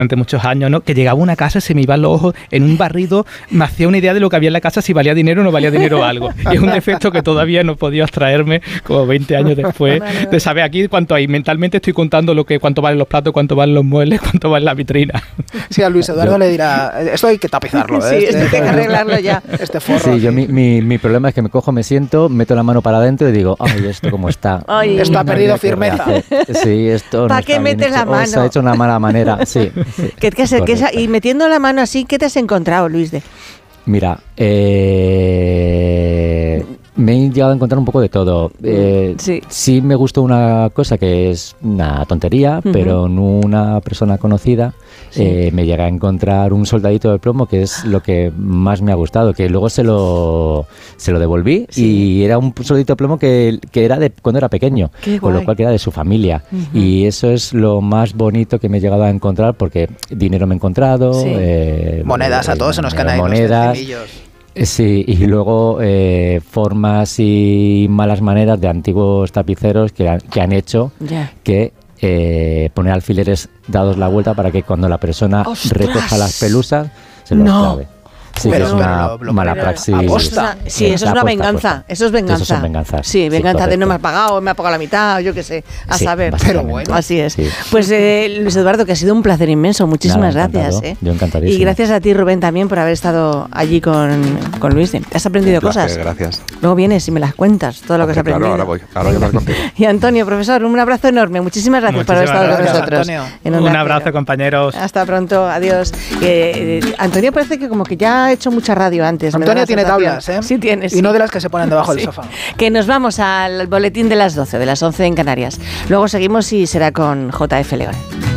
durante muchos años, ¿no? Que llegaba a una casa, se me iban los ojos en un barrido, me hacía una idea de lo que había en la casa, si valía dinero o no valía dinero algo. Y es un defecto que todavía no he podido abstraerme como 20 años después de saber aquí cuánto hay. Mentalmente estoy contando cuánto valen los platos, cuánto valen los muebles, cuánto vale la vitrina. Sí, a Luis Eduardo le dirá, esto hay que tapizarlo. Sí, esto hay que arreglarlo ya. Este forro. Sí, yo mi problema es que me cojo, me siento, meto la mano para adentro y digo, ay, ¿esto cómo está? Ay, esto ha perdido firmeza. Sí, esto ¿Para no qué está bien metes la hecho. mano? Se ha hecho una mala manera, sí. Y metiendo la mano así, ¿qué te has encontrado, Luis? Mira, me he llegado a encontrar un poco de todo. Sí me gustó una cosa que es una tontería, pero en una persona conocida me llegué a encontrar un soldadito de plomo, que es lo que más me ha gustado, que luego se lo devolví y era un soldadito de plomo que era de cuando era pequeño, con lo cual que era de su familia. Y eso es lo más bonito que me he llegado a encontrar, porque dinero me he encontrado. Monedas, a todos se nos caen ahí monedas. Sí, y luego formas y malas maneras de antiguos tapiceros que han hecho que poner alfileres dados la vuelta para que cuando la persona recoja las pelusas se los clave. Sí, que es una mala praxis. Sí, eso es una venganza. Eso es venganza. Eso son venganzas. Sí, venganza de no me has pagado, me ha pagado la mitad, yo qué sé, a saber. Pero bueno. Así es. Sí. Pues Luis Eduardo, que ha sido un placer inmenso. Muchísimas gracias. Yo encantadísimo. Y gracias a ti, Rubén, también por haber estado allí con Luis. ¿Has aprendido cosas? Gracias. Luego vienes y me las cuentas, todo lo que has aprendido. Claro, ahora voy a hablar contigo. Y Antonio, profesor, un abrazo enorme. Muchísimas gracias por haber estado con nosotros. Un abrazo, compañeros. Hasta pronto, adiós. Antonio parece que como que ya ha hecho mucha radio antes. Antonio tiene tablas, ¿eh? Sí tienes. Y no de las que se ponen debajo del sofá. Que nos vamos al boletín de las 12, de las 11 en Canarias. Luego seguimos y será con JF León.